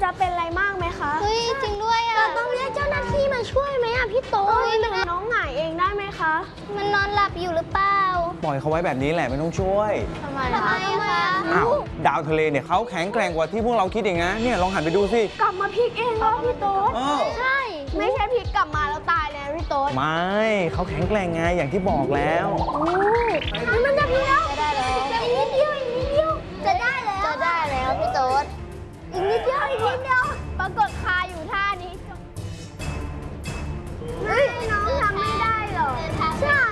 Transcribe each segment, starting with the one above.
แล้วเป็นอะไรมากไหมคะเฮ้ยจริงด้วยอ่ะเราต้องเรียกเจ้าหน้าที่มาช่วยไหมอ่ะพี่โต๊ดน้องหงายเองได้ไหมคะมันนอนหลับอยู่หรือเปล่าปล่อยเขาไว้แบบนี้แหละไม่ต้องช่วยทำไมคะอ้าวดาวทะเลเนี่ยเขาแข็งแกร่งกว่าที่พวกเราคิดเองนะเนี่ยลองหันไปดูสิกลับมาพลิกเองแล้วพี่โต๊ดใช่ไม่ใช่พลิกกลับมาแล้วตายเลยพี่โต๊ดไม่เขาแข็งแกร่งไงอย่างที่บอกแล้วมันจะพลิกแล้วจะได้แล้วอีกนิดเดียวอีกนิดเดียวจะได้แล้วพี่โต๊ดอีกนิดเดียวปรากฏคาอยู่ท่านี้ไม่น้องทำไม่ได้หรอกใช่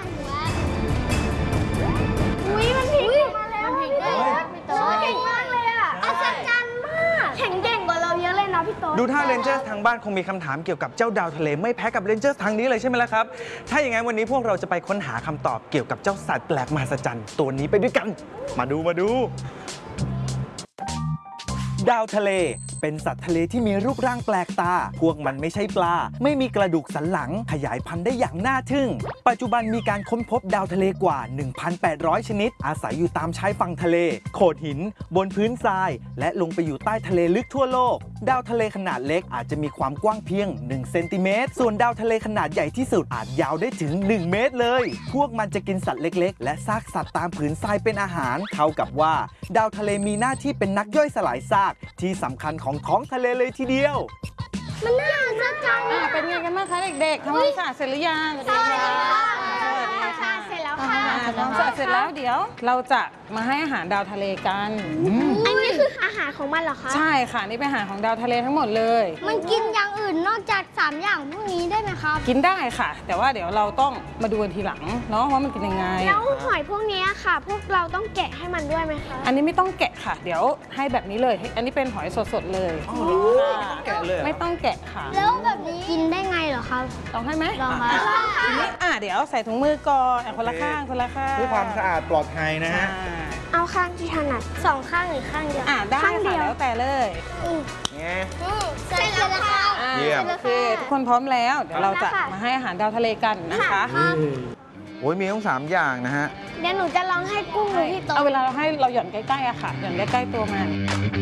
อุ้ยมันพลิกมาแล้วพี่โต๊ดเก่งมากเลยอ่ะอัศจรรย์มากแข็งเก่งกว่าเราเยอะเลยนะพี่โต๊ดดูท่าเรนเจอร์ทางบ้านคงมีคำถามเกี่ยวกับเจ้าดาวทะเลไม่แพ้กับเรนเจอร์ทางนี้เลยใช่ไหมล่ะครับถ้าอย่างนั้นวันนี้พวกเราจะไปค้นหาคำตอบเกี่ยวกับเจ้าสัตว์แปลกมหัศจรรย์ตัวนี้ไปด้วยกันมาดูดาวทะเลเป็นสัตว์ทะเลที่มีรูปร่างแปลกตาพวกมันไม่ใช่ปลาไม่มีกระดูกสันหลังขยายพันธุ์ได้อย่างน่าทึ่งปัจจุบันมีการค้นพบดาวทะเลกว่า 1,800 ชนิดอาศัยอยู่ตามชายฝั่งทะเลโขดหินบนพื้นทรายและลงไปอยู่ใต้ทะเลลึกทั่วโลกดาวทะเลขนาดเล็กอาจจะมีความกว้างเพียง1 เซนติเมตรส่วนดาวทะเลขนาดใหญ่ที่สุดอาจยาวได้ถึง1 เมตรเลยพวกมันจะกินสัตว์เล็กๆและซากสัตว์ตามผืนทรายเป็นอาหารเท่ากับว่าดาวทะเลมีหน้าที่เป็นนักย่อยสลายซากที่สำคัญของท้องทะเลเลยทีเดียวมันน่าสนใจเป็นไงกันบ้างคะเด็กๆทำความสะอาดเสร็จหรือยังสวัสดีค่ะเสร็จแล้วค่ะทำความสะอาดเสร็จแล้วเดี๋ยวเราจะมาให้อาหารดาวทะเลกันอันนี้คืออาหารของมันเหรอคะใช่ค่ะนี่เป็นอาหารของดาวทะเลทั้งหมดเลยมันกินอย่างอื่นนอกจาก3 อย่างพวกนี้ได้ไหมครับกินได้ค่ะแต่ว่าเดี๋ยวเราต้องมาดูกันทีหลังเนาะว่ามันกินยังไงแล้วหอยพวกนี้ค่ะพวกเราต้องแกะให้มันด้วยไหมคะอันนี้ไม่ต้องแกะค่ะเดี๋ยวให้แบบนี้เลยอันนี้เป็นหอยสดๆเลยแกะเลยไม่ต้องแกะค่ะแล้วแบบนี้กินได้ไงเหรอครับลองให้ไหมลองค่ะทีนี้เดี๋ยวใส่ถุงมือก่อนคนละข้างเพื่อความสะอาดปลอดภัยนะฮะเอาข้างที่ถนัด2 ข้างหรือข้างเดียวได้ค่ะแล้วแต่เลยเสร็จแล้วค่ะเยี่ยมโอเคทุกคนพร้อมแล้วเดี๋ยวเราจะมาให้อาหารดาวทะเลกันนะคะโอ้ยมีทั้ง3 อย่างนะฮะเดี๋ยวหนูจะลองให้กุ้งดูพี่โต๊ะเอาเวลาเราให้เราหย่อนใกล้ๆอะค่ะหย่อนใกล้ๆตัวมัน